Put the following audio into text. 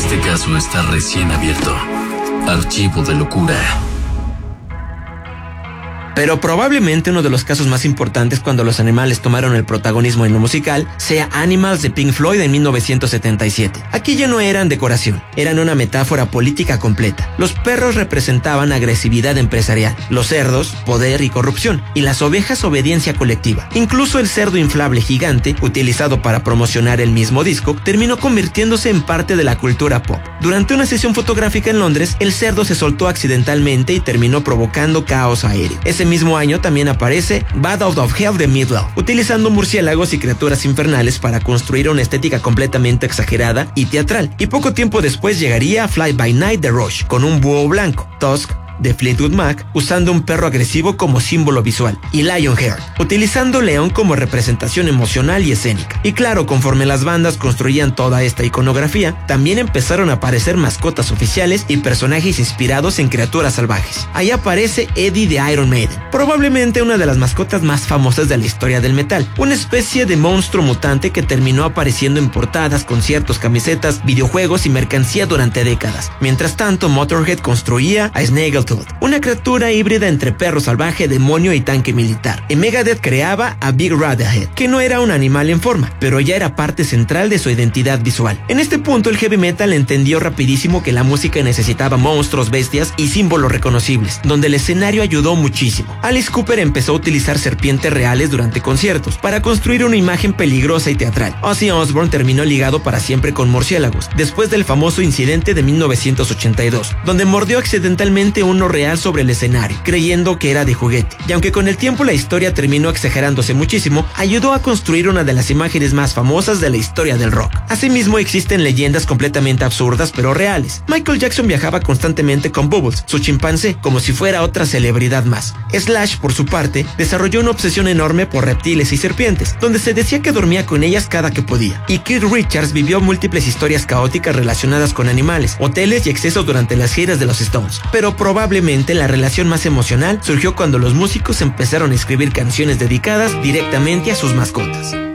Este caso está recién abierto. Archivo de locura. Pero probablemente uno de los casos más importantes cuando los animales tomaron el protagonismo en lo musical sea Animals de Pink Floyd en 1977. Aquí ya no eran decoración, eran una metáfora política completa. Los perros representaban agresividad empresarial, los cerdos, poder y corrupción, y las ovejas, obediencia colectiva. Incluso el cerdo inflable gigante, utilizado para promocionar el mismo disco, terminó convirtiéndose en parte de la cultura pop. Durante una sesión fotográfica en Londres, el cerdo se soltó accidentalmente y terminó provocando caos aéreo. Ese mismo año también aparece Bad Out of Hell de Meatloaf, utilizando murciélagos y criaturas infernales para construir una estética completamente exagerada y teatral. Y poco tiempo después llegaría Fly By Night de Rush, con un búho blanco, Tusk de Fleetwood Mac, usando un perro agresivo como símbolo visual, y Lionheart, utilizando león como representación emocional y escénica. Y claro, conforme las bandas construían toda esta iconografía, también empezaron a aparecer mascotas oficiales y personajes inspirados en criaturas salvajes. Ahí aparece Eddie de Iron Maiden, probablemente una de las mascotas más famosas de la historia del metal, una especie de monstruo mutante que terminó apareciendo en portadas, conciertos, camisetas, videojuegos y mercancía durante décadas. Mientras tanto, Motorhead construía a Snaggletooth, una criatura híbrida entre perro salvaje, demonio y tanque militar. Y Megadeth creaba a Big Radiohead, que no era un animal en forma, pero ya era parte central de su identidad visual. En este punto el heavy metal entendió rapidísimo que la música necesitaba monstruos, bestias y símbolos reconocibles, donde el escenario ayudó muchísimo. Alice Cooper empezó a utilizar serpientes reales durante conciertos, para construir una imagen peligrosa y teatral. Ozzy Osbourne terminó ligado para siempre con murciélagos, después del famoso incidente de 1982, donde mordió accidentalmente uno real sobre el escenario, creyendo que era de juguete. Y aunque con el tiempo la historia terminó exagerándose muchísimo, ayudó a construir una de las imágenes más famosas de la historia del rock. Asimismo, existen leyendas completamente absurdas pero reales. Michael Jackson viajaba constantemente con Bubbles, su chimpancé, como si fuera otra celebridad más. Slash, por su parte, desarrolló una obsesión enorme por reptiles y serpientes, donde se decía que dormía con ellas cada que podía. Y Keith Richards vivió múltiples historias caóticas relacionadas con animales, hoteles y excesos durante las giras de los Stones. Pero probablemente la relación más emocional surgió cuando los músicos empezaron a escribir canciones dedicadas directamente a sus mascotas.